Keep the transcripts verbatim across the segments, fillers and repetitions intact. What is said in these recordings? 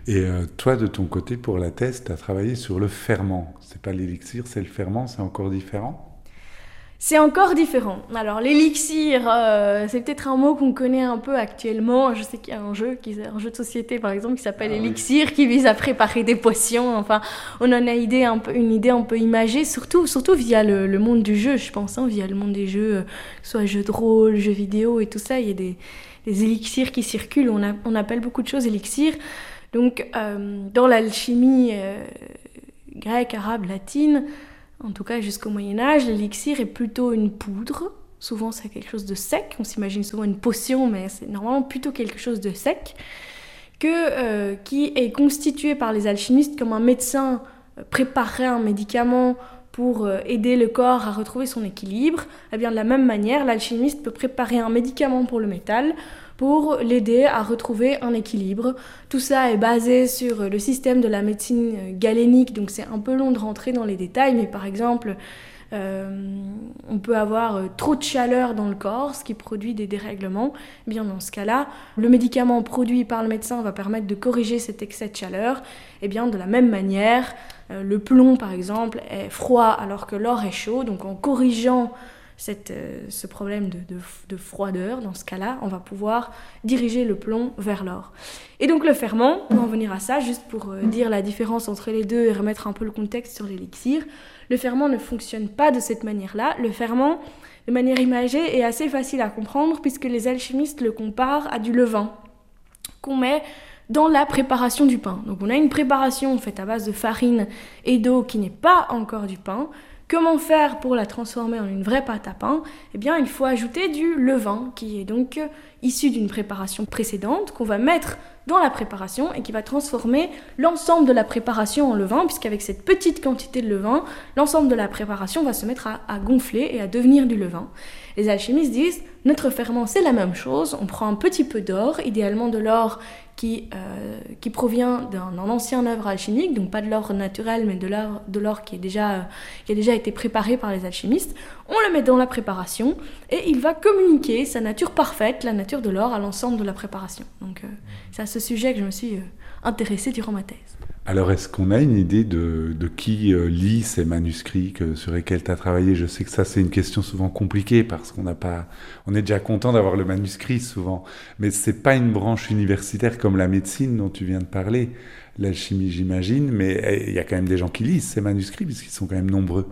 Et euh, toi, de ton côté, pour la thèse, tu as travaillé sur le ferment. C'est pas l'élixir, c'est le ferment, c'est encore différent? C'est encore différent. Alors l'élixir, euh, c'est peut-être un mot qu'on connaît un peu actuellement. Je sais qu'il y a un jeu, qui, un jeu de société par exemple, qui s'appelle Ah oui. Elixir, qui vise à préparer des potions. Enfin, on en a idée un peu, une idée un peu imagée, surtout, surtout via le, le monde du jeu, je pense, hein, via le monde des jeux, euh, soit jeux de rôle, jeux vidéo et tout ça. Il y a des, des élixirs qui circulent. On, a, on appelle beaucoup de choses élixirs. Donc, euh, dans l'alchimie euh, grecque, arabe, latine, en tout cas jusqu'au Moyen-Âge, l'élixir est plutôt une poudre. Souvent, c'est quelque chose de sec. On s'imagine souvent une potion, mais c'est normalement plutôt quelque chose de sec, que, euh, qui est constitué par les alchimistes comme un médecin préparerait un médicament pour euh, aider le corps à retrouver son équilibre. Eh bien, de la même manière, l'alchimiste peut préparer un médicament pour le métal pour l'aider à retrouver un équilibre. Tout ça est basé sur le système de la médecine galénique, donc c'est un peu long de rentrer dans les détails, mais par exemple, euh, on peut avoir trop de chaleur dans le corps, ce qui produit des dérèglements. Eh bien, dans ce cas-là, le médicament produit par le médecin va permettre de corriger cet excès de chaleur. Eh bien, de la même manière, euh, le plomb, par exemple, est froid alors que l'or est chaud, donc en corrigeant Cette, euh, ce problème de, de, de froideur, dans ce cas-là, on va pouvoir diriger le plomb vers l'or. Et donc le ferment, pour en venir à ça, juste pour euh, dire la différence entre les deux et remettre un peu le contexte sur l'élixir, le ferment ne fonctionne pas de cette manière-là. Le ferment, de manière imagée, est assez facile à comprendre puisque les alchimistes le comparent à du levain qu'on met dans la préparation du pain. Donc on a une préparation faite à base de farine et d'eau qui n'est pas encore du pain. Comment faire pour la transformer en une vraie pâte à pain ? Eh bien, il faut ajouter du levain, qui est donc euh, issu d'une préparation précédente, qu'on va mettre dans la préparation et qui va transformer l'ensemble de la préparation en levain, puisqu'avec cette petite quantité de levain, l'ensemble de la préparation va se mettre à, à gonfler et à devenir du levain. Les alchimistes disent, notre ferment, c'est la même chose, on prend un petit peu d'or, idéalement de l'or qui, euh, qui provient d'un, d'un ancien œuvre alchimique, donc pas de l'or naturel, mais de l'or, de l'or qui, est déjà, euh, qui a déjà été préparé par les alchimistes. On le met dans la préparation et il va communiquer sa nature parfaite, la nature de l'or, à l'ensemble de la préparation. Donc euh, c'est à ce sujet que je me suis euh, intéressée durant ma thèse. Alors, est-ce qu'on a une idée de, de qui euh, lit ces manuscrits que, sur lesquels tu as travaillé ? Je sais que ça, c'est une question souvent compliquée parce qu'on n'a pas, on est déjà content d'avoir le manuscrit souvent, mais c'est pas une branche universitaire comme la médecine dont tu viens de parler, l'alchimie, j'imagine, mais il y a quand même des gens qui lisent ces manuscrits puisqu'ils sont quand même nombreux.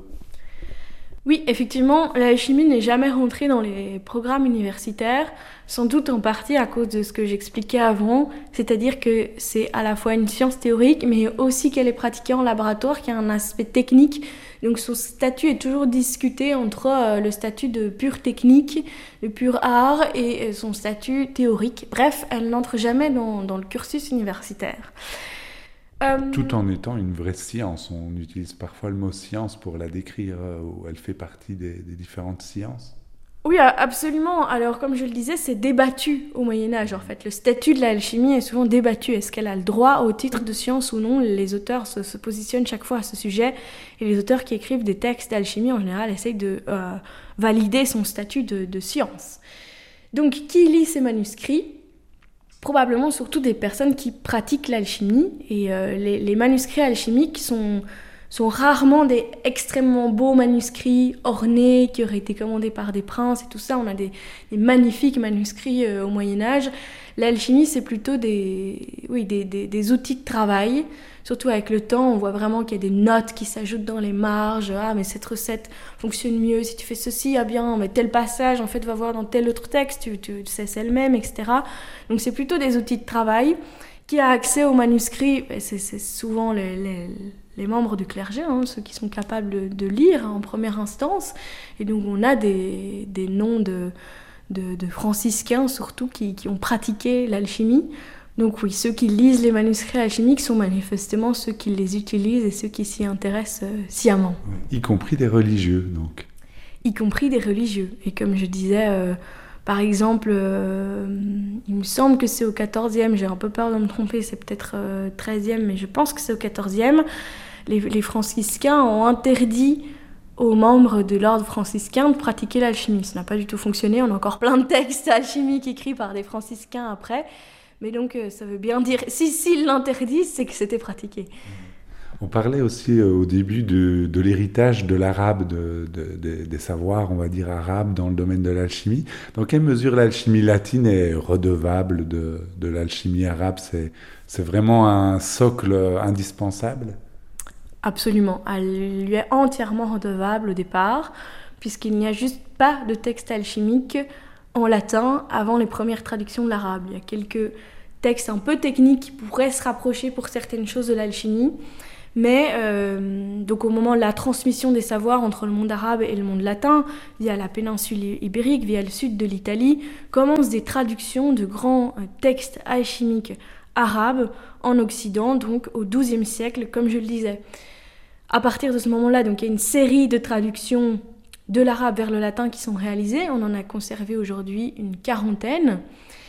Oui, effectivement, l'alchimie n'est jamais rentrée dans les programmes universitaires, sans doute en partie à cause de ce que j'expliquais avant, c'est-à-dire que c'est à la fois une science théorique, mais aussi qu'elle est pratiquée en laboratoire, qui a un aspect technique. Donc son statut est toujours discuté entre euh, le statut de pure technique, de pur art, et euh, son statut théorique. Bref, elle n'entre jamais dans, dans le cursus universitaire. Euh... Tout en étant une vraie science. On utilise parfois le mot science pour la décrire, euh, où elle fait partie des, des différentes sciences. Oui, absolument. Alors, comme je le disais, c'est débattu au Moyen-Âge, en fait. Le statut de l'alchimie est souvent débattu. Est-ce qu'elle a le droit au titre de science ou non ? Les auteurs se, se positionnent chaque fois à ce sujet. Et les auteurs qui écrivent des textes d'alchimie, en général, essayent de euh, valider son statut de, de science. Donc, qui lit ces manuscrits ? Probablement surtout des personnes qui pratiquent l'alchimie. Et euh, les, les manuscrits alchimiques sont... sont rarement des extrêmement beaux manuscrits ornés qui auraient été commandés par des princes et tout ça. On a des, des magnifiques manuscrits euh, au Moyen-Âge. L'alchimie, c'est plutôt des, oui, des, des, des outils de travail. Surtout avec le temps, on voit vraiment qu'il y a des notes qui s'ajoutent dans les marges. Ah, mais cette recette fonctionne mieux si tu fais ceci. Ah bien, mais tel passage, en fait, va voir dans tel autre texte. Tu, tu sais, c'est le même, et cetera. Donc, c'est plutôt des outils de travail. Qui a accès aux manuscrits ? C'est, c'est souvent les... les les membres du clergé, hein, ceux qui sont capables de, de lire en première instance. Et donc on a des, des noms de, de, de franciscains surtout qui, qui ont pratiqué l'alchimie. Donc oui, ceux qui lisent les manuscrits alchimiques sont manifestement ceux qui les utilisent et ceux qui s'y intéressent euh, sciemment. Y compris des religieux, donc. Y compris des religieux. Et comme je disais, euh, par exemple, euh, il me semble que c'est au quatorzième, j'ai un peu peur de me tromper, c'est peut-être euh, treizième, mais je pense que c'est au quatorzième. Les, les franciscains ont interdit aux membres de l'ordre franciscain de pratiquer l'alchimie. Ça n'a pas du tout fonctionné, on a encore plein de textes alchimiques écrits par des franciscains après, Mais donc, euh, ça veut bien dire, si s'ils l'interdisent, c'est que c'était pratiqué. On parlait aussi euh, au début de, de l'héritage de l'arabe, de, de, de, des savoirs, on va dire, arabes dans le domaine de l'alchimie. Dans quelle mesure l'alchimie latine est redevable de, de l'alchimie arabe? C'est, c'est vraiment un socle indispensable? Absolument. Elle lui est entièrement redevable au départ, puisqu'il n'y a juste pas de texte alchimique en latin avant les premières traductions de l'arabe. Il y a quelques textes un peu techniques qui pourraient se rapprocher pour certaines choses de l'alchimie. Mais euh, donc au moment de la transmission des savoirs entre le monde arabe et le monde latin, via la péninsule ibérique, via le sud de l'Italie, commencent des traductions de grands textes alchimiques arabes en Occident, donc au douzième siècle, comme je le disais. À partir de ce moment-là, donc, il y a une série de traductions de l'arabe vers le latin qui sont réalisées. On en a conservé aujourd'hui une quarantaine.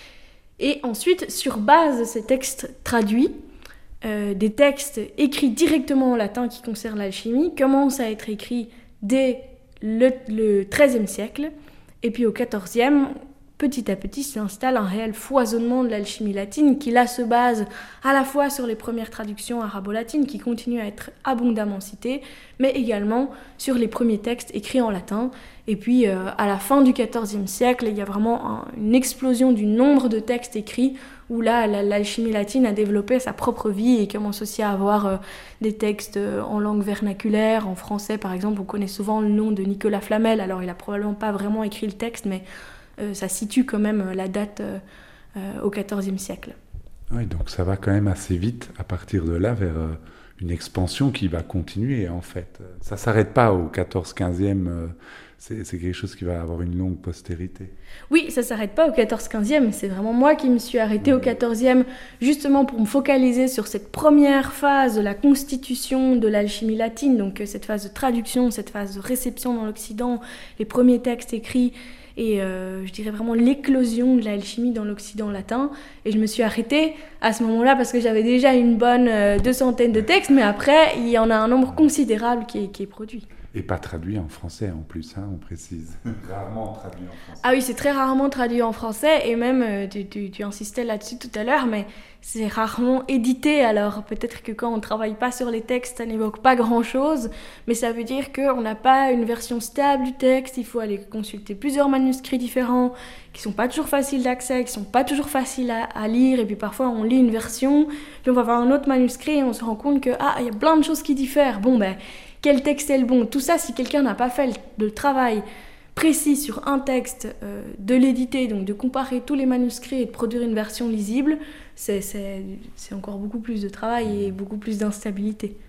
Et ensuite, sur base de ces textes traduits, Euh, des textes écrits directement en latin qui concernent l'alchimie commencent à être écrits dès le, le treizième siècle, et puis au quatorzième, petit à petit s'installe un réel foisonnement de l'alchimie latine qui là se base à la fois sur les premières traductions arabo-latines qui continuent à être abondamment citées, mais également sur les premiers textes écrits en latin. Et puis euh, à la fin du quatorzième siècle, il y a vraiment un, une explosion du nombre de textes écrits où là, l'alchimie latine a développé sa propre vie et commence aussi à avoir euh, des textes euh, en langue vernaculaire. En français, par exemple, on connaît souvent le nom de Nicolas Flamel. Alors, il n'a probablement pas vraiment écrit le texte, mais euh, ça situe quand même la date euh, euh, au quatorzième siècle. Oui, donc ça va quand même assez vite à partir de là vers euh, une expansion qui va continuer, en fait. Ça ne s'arrête pas au quatorze quinzième, euh, c'est, c'est quelque chose qui va avoir une longue postérité. Oui, ça ne s'arrête pas au quatorze quinzième, c'est vraiment moi qui me suis arrêtée au quatorzième, justement pour me focaliser sur cette première phase de la constitution de l'alchimie latine, donc cette phase de traduction, cette phase de réception dans l'Occident, les premiers textes écrits, et euh, je dirais vraiment l'éclosion de l'alchimie dans l'Occident latin. Et je me suis arrêtée à ce moment-là parce que j'avais déjà une bonne euh, deux centaines de textes, mais après, il y en a un nombre considérable qui est, qui est produit. Et pas traduit en français en plus, hein, on précise. Rarement traduit en français. Ah oui, c'est très rarement traduit en français, et même, euh, tu, tu, tu insistais là-dessus tout à l'heure, mais c'est rarement édité. Alors peut-être que quand on ne travaille pas sur les textes, ça n'évoque pas grand-chose, mais ça veut dire qu'on n'a pas une version stable du texte, il faut aller consulter plusieurs manuscrits différents, qui ne sont pas toujours faciles d'accès, qui ne sont pas toujours faciles à, à lire, et puis parfois on lit une version, puis on va voir un autre manuscrit, et on se rend compte que, ah, il y a plein de choses qui diffèrent. Bon, ben... quel texte est le bon? Tout ça, si quelqu'un n'a pas fait le travail précis sur un texte, euh, de l'éditer, donc de comparer tous les manuscrits et de produire une version lisible, c'est, c'est, c'est encore beaucoup plus de travail et beaucoup plus d'instabilité.